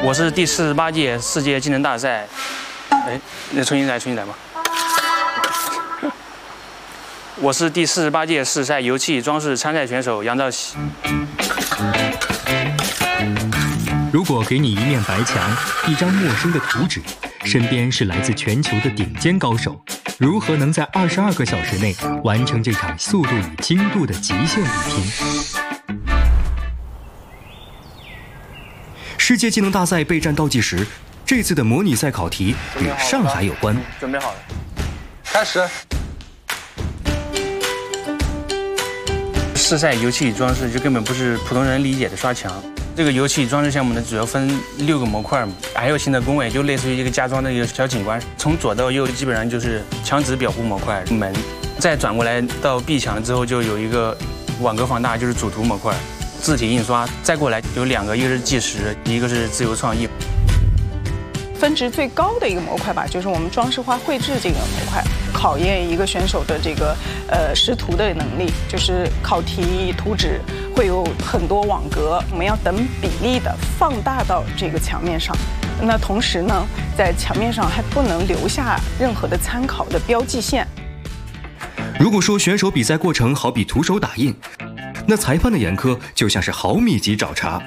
我是第48届世界技能大赛，那重新来吧。我是第48届世赛油气装饰参赛选手杨兆喜。 如果给你一面白墙，一张陌生的图纸，身边是来自全球的顶尖高手，如何能在22个小时内完成这场速度与精度的极限比拼？世界技能大赛备战倒计时，这次的模拟赛考题与上海有关。 准备好了， 开始。 世赛油气装饰就根本不是普通人理解的刷墙。这个油气装饰项目呢，主要分6个模块嘛，还有新的工位，就类似于一个家装的一个小景观。从左到右基本上就是墙纸表糊模块、门，再转过来到壁墙之后就有一个网格放大，就是主图模块。字体印刷，再过来有2个，一个是计时，一个是自由创意。 分值最高的一个模块吧，就是我们装饰画绘制这个模块，考验一个选手的这个识图的能力。就是考题图纸会有很多网格，我们要等比例的放大到这个墙面上。那同时呢，在墙面上还不能留下任何的参考的标记线。 如果说选手比赛过程好比徒手打印，那裁判的严苛就像是毫米级找茬。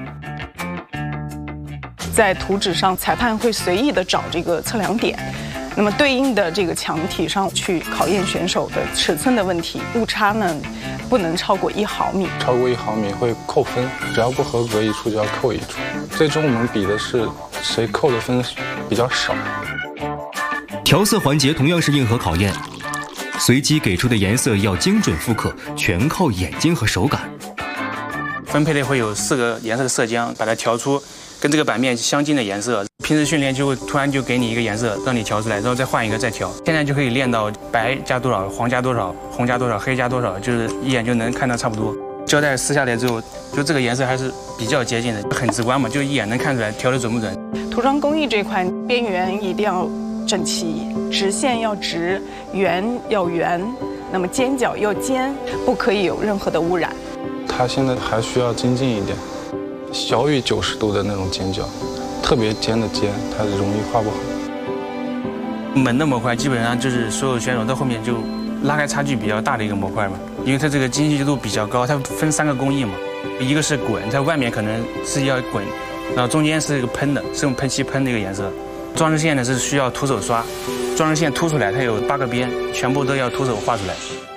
在图纸上，裁判会随意的找这个测量点，那么对应的这个墙体上去考验选手的尺寸的问题，误差呢不能超过1毫米。 超过1毫米会扣分，只要不合格一处就要扣1处。最终我们比的是谁扣的分比较少。 调色环节同样是硬核考验，随机给出的颜色要精准复刻，全靠眼睛和手感。 分配的会有4个颜色的色浆，把它调出跟这个版面相近的颜色。平时训练就会突然就给你一个颜色让你调出来，然后再换一个再调。现在就可以练到白加多少，黄加多少，红加多少，黑加多少，就是一眼就能看到差不多。胶带撕下来之后，就这个颜色还是比较接近的，很直观嘛，就一眼能看出来调的准不准。 涂装工艺这块，边缘一定要整齐，直线要直，圆要圆，那么尖角要尖，不可以有任何的污染。 它现在还需要精进一点，小于90度的那种尖角，特别尖的尖，它容易画不好。 门的模块基本上就是所有选手到后面就拉开差距比较大的一个模块嘛，因为它这个精细度比较高，它分3个工艺嘛，一个是滚，它外面可能是要滚，然后中间是一个喷的，是用喷漆喷的一个颜色。装饰线呢是需要徒手刷，装饰线凸出来，它有8个边，全部都要徒手画出来。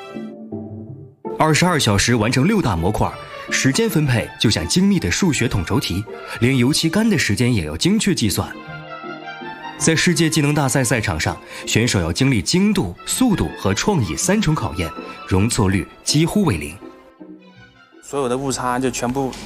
22小时完成6大模块，时间分配就像精密的数学统筹题，连油漆干的时间也要精确计算。在世界技能大赛赛场上，选手要经历精度、速度和创意3重考验，容错率几乎为0。 所有的误差就全部